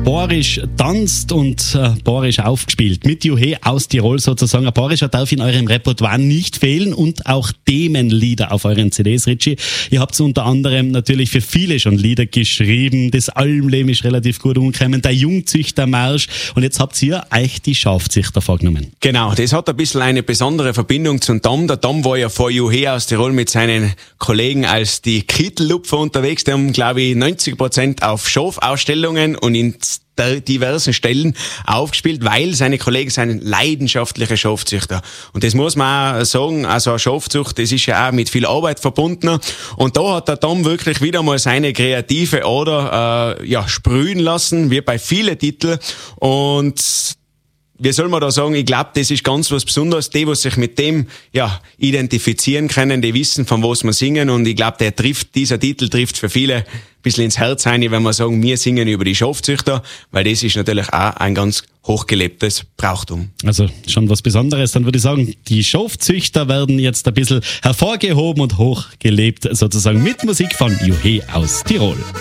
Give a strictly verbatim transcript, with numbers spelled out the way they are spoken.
Borisch tanzt und äh, Borisch aufgespielt. Mit Juhe aus Tirol sozusagen. Ein Borischer darf in eurem Repertoire nicht fehlen und auch Themenlieder auf euren C Ds, Richie. Ihr habt unter anderem natürlich für viele schon Lieder geschrieben. Das Almleben ist relativ gut umgekommen. Der Jungzüchtermarsch. Und jetzt habt ihr euch die Schafzüchter vorgenommen. Genau, das hat ein bisschen eine besondere Verbindung zum Tom. Der Tom war ja vor Juhe aus Tirol mit seinen Kollegen als die Kittellupfer unterwegs. Die haben, glaube ich, neunzig Prozent auf Schafausstellungen und in diversen Stellen aufgespielt, weil seine Kollegen sind leidenschaftliche Schafzüchter. Und das muss man auch sagen, also eine Schafzucht, das ist ja auch mit viel Arbeit verbunden. Und da hat der Tom wirklich wieder mal seine kreative Ader äh, ja, sprühen lassen, wie bei vielen Titeln. Und wie soll man da sagen, ich glaube, das ist ganz was Besonderes. Die, die sich mit dem ja identifizieren können, die wissen, von was wir singen. Und ich glaube, der trifft, dieser Titel trifft für viele ein bisschen ins Herz rein, wenn wir sagen, wir singen über die Schafzüchter, weil das ist natürlich auch ein ganz hochgelebtes Brauchtum. Also schon was Besonderes. Dann würde ich sagen, die Schafzüchter werden jetzt ein bisschen hervorgehoben und hochgelebt, sozusagen mit Musik von Juhe aus Tirol.